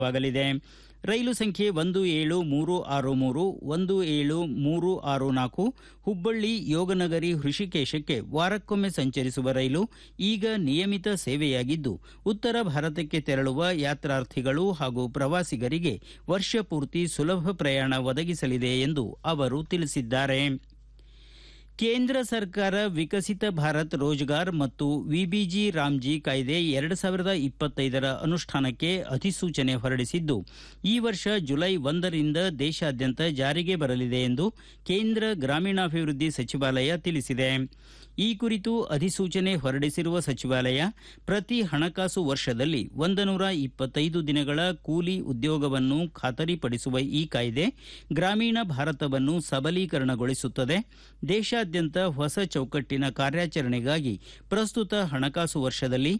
ವಾಗಲಿದೆ. ರೈಲು ಸಂಖ್ಯೆ 17363 17364 ಹುಬ್ಬಳ್ಳಿ ಯೋಗನಗರಿ ಹೃಷಿಕೇಶಕ್ಕೆ ವಾರಕ್ಕೊಮ್ಮೆ ಸಂಚರಿಸುವ ರೈಲು ಈಗ ನಿಯಮಿತ ಸೇವೆಯಾಗಿದ್ದು, ಉತ್ತರ ಭಾರತಕ್ಕೆ ತೆರಳುವ ಯಾತ್ರಾರ್ಥಿಗಳು ಹಾಗೂ ಪ್ರವಾಸಿಗರಿಗೆ ವರ್ಷಪೂರ್ತಿ ಸುಲಭ ಪ್ರಯಾಣ ಒದಗಿಸಲಿದೆ ಎಂದು ಅವರು ತಿಳಿಸಿದ್ದಾರೆ. ಕೇಂದ್ರ ಸರ್ಕಾರ ವಿಕಸಿತ ಭಾರತ್ ರೋಜ್ಗಾರ್ ಮತ್ತು ವಿಬಿಜಿ ರಾಮ್ಜಿ ಕಾಯ್ದೆ 2025ರ ಅನುಷ್ಠಾನಕ್ಕೆ ಅಧಿಸೂಚನೆ ಹೊರಡಿಸಿದ್ದು, ಈ ವರ್ಷ ಜುಲೈ 1ರಿಂದ ದೇಶಾದ್ಯಂತ ಜಾರಿಗೆ ಬರಲಿದೆ ಎಂದು ಕೇಂದ್ರ ಗ್ರಾಮೀಣಾಭಿವೃದ್ಧಿ ಸಚಿವಾಲಯ ತಿಳಿಸಿದೆ. ಈ ಕುರಿತು ಅಧಿಸೂಚನೆ ಹೊರಡಿಸಿರುವ ಸಚಿವಾಲಯ, ಪ್ರತಿ ಹಣಕಾಸು ವರ್ಷದಲ್ಲಿ 125 ದಿನಗಳ ಕೂಲಿ ಉದ್ಯೋಗವನ್ನು ಖಾತರಿಪಡಿಸುವ ಈ ಕಾಯ್ದೆ ಗ್ರಾಮೀಣ ಭಾರತವನ್ನು ಸಬಲೀಕರಣಗೊಳಿಸುತ್ತದೆ. ದೇಶಾದ್ಯಂತ ಹೊಸ ಚೌಕಟ್ಟಿನ ಕಾರ್ಯಾಚರಣೆಗಾಗಿ ಪ್ರಸ್ತುತ ಹಣಕಾಸು ವರ್ಷದಲ್ಲಿ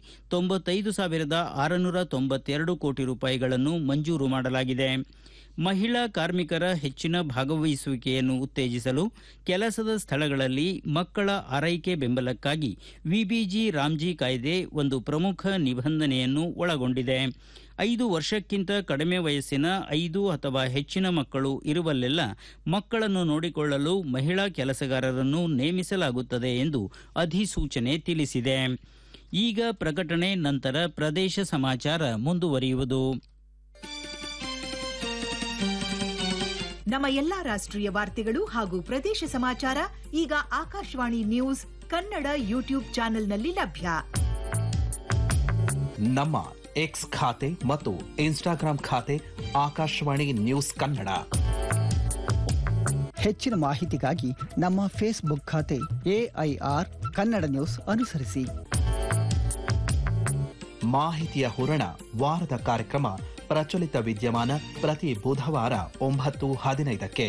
95,692 ಕೋಟಿ ರೂಪಾಯಿಗಳನ್ನು ಮಂಜೂರು ಮಾಡಲಾಗಿದೆ. ಮಹಿಳಾ ಕಾರ್ಮಿಕರ ಹೆಚ್ಚಿನ ಭಾಗವಹಿಸುವಿಕೆಯನ್ನು ಉತ್ತೇಜಿಸಲು ಕೆಲಸದ ಸ್ಥಳಗಳಲ್ಲಿ ಮಕ್ಕಳ ಆರೈಕೆ ಬೆಂಬಲಕ್ಕಾಗಿ ವಿಬಿಜಿ ರಾಮ್ಜಿ ಕಾಯ್ದೆ ಒಂದು ಪ್ರಮುಖ ನಿಬಂಧನೆಯನ್ನು ಒಳಗೊಂಡಿದೆ. 5 ವರ್ಷಕ್ಕಿಂತ ಕಡಿಮೆ ವಯಸ್ಸಿನ 5 ಅಥವಾ ಹೆಚ್ಚಿನ ಮಕ್ಕಳು ಇರುವಲ್ಲೆಲ್ಲ ಮಕ್ಕಳನ್ನು ನೋಡಿಕೊಳ್ಳಲು ಮಹಿಳಾ ಕೆಲಸಗಾರರನ್ನು ನೇಮಿಸಲಾಗುತ್ತದೆ ಎಂದು ಅಧಿಸೂಚನೆ ತಿಳಿಸಿದೆ. ಈಗ ಪ್ರಕಟಣೆ ನಂತರ ಪ್ರದೇಶ ಸಮಾಚಾರ ಮುಂದುವರಿಯುವುದು. ನಮ್ಮ ಎಲ್ಲಾ ರಾಷ್ಟ್ರೀಯ ವಾರ್ತೆಗಳು ಹಾಗೂ ಪ್ರದೇಶ ಸಮಾಚಾರ ಈಗ ಆಕಾಶವಾಣಿ ನ್ಯೂಸ್ ಕನ್ನಡ ಯೂಟ್ಯೂಬ್ ಚಾನೆಲ್ನಲ್ಲಿ ಲಭ್ಯ. ನಮ್ಮ ಎಕ್ಸ್ ಖಾತೆ ಮತ್ತು ಇನ್ಸ್ಟಾಗ್ರಾಂ ಖಾತೆ ಆಕಾಶವಾಣಿ ನ್ಯೂಸ್ ಕನ್ನಡ. ಹೆಚ್ಚಿನ ಮಾಹಿತಿಗಾಗಿ ನಮ್ಮ ಫೇಸ್ಬುಕ್ ಖಾತೆ AIR ಕನ್ನಡ ನ್ಯೂಸ್ ಅನುಸರಿಸಿ. ಮಾಹಿತಿಯ ಹೂರಣ ವಾರದ ಕಾರ್ಯಕ್ರಮ ಪ್ರಚಲಿತ ವಿದ್ಯಮಾನ ಪ್ರತಿ ಬುಧವಾರ 9:15ಕ್ಕೆ.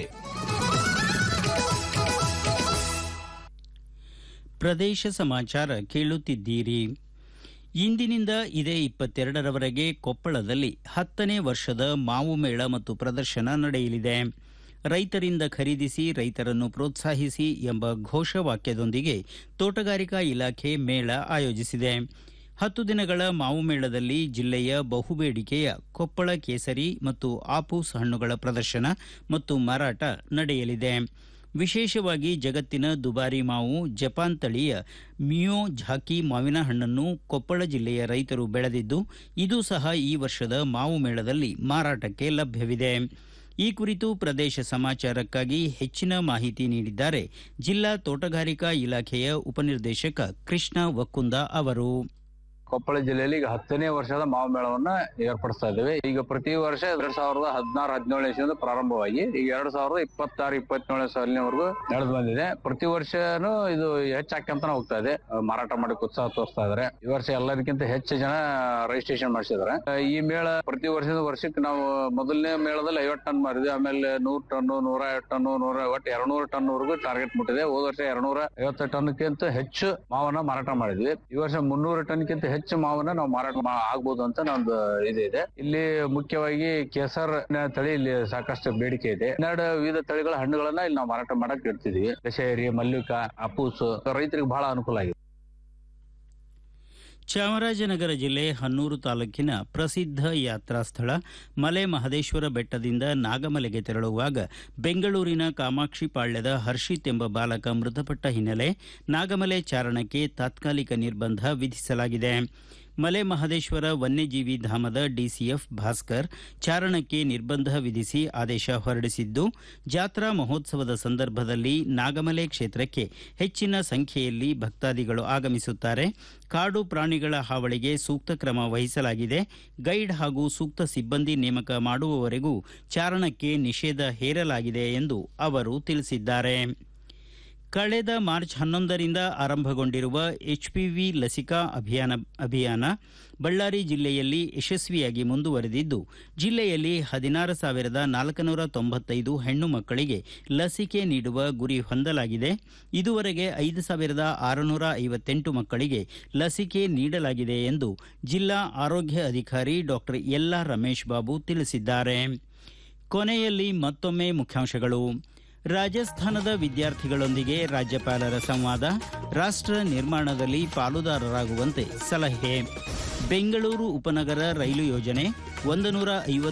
ಪ್ರದೇಶ ಸಮಾಚಾರ ಕೇಳುತ್ತಿದ್ದೀರಿ. ಇಂದಿನಿಂದ ಇದೇ 22ರವರೆಗೆ ಕೊಪ್ಪಳದಲ್ಲಿ 10ನೇ ವರ್ಷದ ಮಾವು ಮೇಳ ಮತ್ತು ಪ್ರದರ್ಶನ ನಡೆಯಲಿದೆ. ರೈತರಿಂದ ಖರೀದಿಸಿ ರೈತರನ್ನು ಪ್ರೋತ್ಸಾಹಿಸಿ ಎಂಬ ಘೋಷವಾಕ್ಯದೊಂದಿಗೆ ತೋಟಗಾರಿಕಾ ಇಲಾಖೆ ಮೇಳ ಆಯೋಜಿಸಿದೆ. 10 ದಿನಗಳ ಮಾವು ಮೇಳದಲ್ಲಿ ಜಿಲ್ಲೆಯ ಬಹುಬೇಡಿಕೆಯ ಕೊಪ್ಪಳ ಕೇಸರಿ ಮತ್ತು ಆಪೂಸ್ ಹಣ್ಣುಗಳ ಪ್ರದರ್ಶನ ಮತ್ತು ಮಾರಾಟ ನಡೆಯಲಿದೆ. ವಿಶೇಷವಾಗಿ ಜಗತ್ತಿನ ದುಬಾರಿ ಮಾವು ಜಪಾನ್ ತಳಿಯ ಮಿಯೋ ಝಾಕಿ ಮಾವಿನ ಹಣ್ಣನ್ನು ಕೊಪ್ಪಳ ಜಿಲ್ಲೆಯ ರೈತರು ಬೆಳೆದಿದ್ದು, ಇದು ಸಹ ಈ ವರ್ಷದ ಮಾವು ಮೇಳದಲ್ಲಿ ಮಾರಾಟಕ್ಕೆ ಲಭ್ಯವಿದೆ. ಈ ಕುರಿತು ಪ್ರದೇಶ ಸಮಾಚಾರಕ್ಕಾಗಿ ಹೆಚ್ಚಿನ ಮಾಹಿತಿ ನೀಡಿದ್ದಾರೆ ಜಿಲ್ಲಾ ತೋಟಗಾರಿಕಾ ಇಲಾಖೆಯ ಉಪನಿರ್ದೇಶಕ ಕೃಷ್ಣ ವಕ್ಕುಂದ ಅವರು. ಕೊಪ್ಪಳ ಜಿಲ್ಲೆಯಲ್ಲಿ ಈಗ 10ನೇ ವರ್ಷದ ಮಾವು ಮೇಳವನ್ನ ಏರ್ಪಡಿಸ್ತಾ ಇದ್ದೇವೆ. ಈಗ ಪ್ರತಿ ವರ್ಷ 2016-17 ಇಸವಿಯಿಂದ ಪ್ರಾರಂಭವಾಗಿ ಈಗ 2026-27 ಸಾಲಿನವರೆಗೂ ನಡೆದು ಬಂದಿದೆ. ಪ್ರತಿ ವರ್ಷನೂ ಇದು ಹೆಚ್ಚಾಕಂತ ಹೋಗ್ತಾ ಇದೆ. ಮಾರಾಟ ಮಾಡಿ ಉತ್ಸಾಹ ತೋರಿಸ್ತಾ ಇದಾರೆ. ಈ ವರ್ಷ ಎಲ್ಲರಿಗಿಂತ ಹೆಚ್ಚು ಜನ ರಿಜಿಸ್ಟ್ರೇಷನ್ ಮಾಡಿಸಿದ್ದಾರೆ. ಈ ಮೇಳ ಪ್ರತಿ ವರ್ಷಕ್ಕೆ ನಾವು ಮೊದಲನೇ ಮೇಳದಲ್ಲಿ 50 ಟನ್ ಮಾರಿದ್ವಿ. ಆಮೇಲೆ 100 ಟನ್ 150 ಟನ್ 200 ಟನ್ ವರೆಗೂ ಟಾರ್ಗೆಟ್ ಮುಟ್ಟಿದೆ. ಹೋದ ವರ್ಷ 250 ಟನ್ಕ್ಕಿಂತ ಹೆಚ್ಚು ಮಾವನ್ನ ಮಾರಾಟ ಮಾಡಿದ್ವಿ. ಈ ವರ್ಷ 300 ಟನ್ಕ್ಕಿಂತ ಹೆಚ್ಚು ಮಾವನ್ನ ನಾವು ಮಾರಾಟ ಆಗ್ಬೋದು ಅಂತ ನಮ್ದು ಇದೆ. ಇಲ್ಲಿ ಮುಖ್ಯವಾಗಿ ಕೇಸರ್ ತಳಿ ಇಲ್ಲಿ ಸಾಕಷ್ಟು ಬೇಡಿಕೆ ಇದೆ. 12 ವಿವಿಧ ತಳಿಗಳ ಹಣ್ಣುಗಳನ್ನ ಇಲ್ಲಿ ನಾವು ಮಾರಾಟ ಮಾಡಕ್ ಇಡ್ತಿದೀವಿ. ದಶೇರಿ, ಮಲ್ಲಿಕಾ, ಅಪೂಸ್ ರೈತರಿಗೆ ಬಹಳ ಅನುಕೂಲ ಆಗಿದೆ. ಚಾಮರಾಜನಗರ ಜಿಲ್ಲೆ ಹನ್ನೂರು ತಾಲೂಕಿನ ಪ್ರಸಿದ್ಧ ಯಾತ್ರಾ ಸ್ಥಳ ಮಲೆ ಮಹದೇಶ್ವರ ಬೆಟ್ಟದಿಂದ ನಾಗಮಲೆಗೆ ತೆರಳುವಾಗ ಬೆಂಗಳೂರಿನ ಕಾಮಾಕ್ಷಿ ಪಾಳ್ಯದ ಹರ್ಷಿತ್ ಎಂಬ ಬಾಲಕ ಮೃತಪಟ್ಟ ಹಿನ್ನೆಲೆ ನಾಗಮಲೆ ಚಾರಣಕ್ಕೆ ತಾತ್ಕಾಲಿಕ ನಿರ್ಬಂಧ ವಿಧಿಸಲಾಗಿದೆ. ಮಲೆ ಮಹದೇಶ್ವರ ವನ್ಯಜೀವಿ ಧಾಮದ ಡಿಸಿಎಫ್ ಭಾಸ್ಕರ್ ಚಾರಣಕ್ಕೆ ನಿರ್ಬಂಧ ವಿಧಿಸಿ ಆದೇಶ ಹೊರಡಿಸಿದ್ದು, ಜಾತ್ರಾ ಮಹೋತ್ಸವದ ಸಂದರ್ಭದಲ್ಲಿ ನಾಗಮಲೆ ಕ್ಷೇತ್ರಕ್ಕೆ ಹೆಚ್ಚಿನ ಸಂಖ್ಯೆಯಲ್ಲಿ ಭಕ್ತಾದಿಗಳು ಆಗಮಿಸುತ್ತಾರೆ. ಕಾಡು ಪ್ರಾಣಿಗಳ ಹಾವಳಿಗೆ ಸೂಕ್ತ ಕ್ರಮ ವಹಿಸಲಾಗಿದೆ. ಗೈಡ್ ಹಾಗೂ ಸೂಕ್ತ ಸಿಬ್ಬಂದಿ ನೇಮಕ ಮಾಡುವವರೆಗೂ ಚಾರಣಕ್ಕೆ ನಿಷೇಧ ಹೇರಲಾಗಿದೆ ಎಂದು ಅವರು ತಿಳಿಸಿದ್ದಾರೆ. ಕಳೆದ ಮಾರ್ಚ್ 11ರಿಂದ ಆರಂಭಗೊಂಡಿರುವ HPV ಲಸಿಕಾ ಅಭಿಯಾನ ಬಳ್ಳಾರಿ ಜಿಲ್ಲೆಯಲ್ಲಿ ಯಶಸ್ವಿಯಾಗಿ ಮುಂದುವರೆದಿದ್ದು, ಜಿಲ್ಲೆಯಲ್ಲಿ 16,495 ಹೆಣ್ಣು ಮಕ್ಕಳಿಗೆ ಲಸಿಕೆ ನೀಡುವ ಗುರಿ ಹೊಂದಲಾಗಿದೆ. ಇದುವರೆಗೆ 5,658 ಮಕ್ಕಳಿಗೆ ಲಸಿಕೆ ನೀಡಲಾಗಿದೆ ಎಂದು ಜಿಲ್ಲಾ ಆರೋಗ್ಯ ಅಧಿಕಾರಿ ಡಾಕ್ಟರ್ ಯಲ್ಲಾ ರಮೇಶ್ ಬಾಬು ತಿಳಿಸಿದ್ದಾರೆ. ಕೊನೆಯಲ್ಲಿ ಮತ್ತೊಮ್ಮೆ ಮುಖ್ಯಾಂಶಗಳು. ರಾಜಸ್ಥಾನದ ವಿದ್ಯಾರ್ಥಿಗಳೊಂದಿಗೆ ರಾಜ್ಯಪಾಲರ ಸಂವಾದ, ರಾಷ್ಟ್ರ ನಿರ್ಮಾಣದಲ್ಲಿ ಪಾಲುದಾರರಾಗುವಂತೆ ಸಲಹೆ. ಬೆಂಗಳೂರು ಉಪನಗರ ರೈಲು ಯೋಜನೆ 150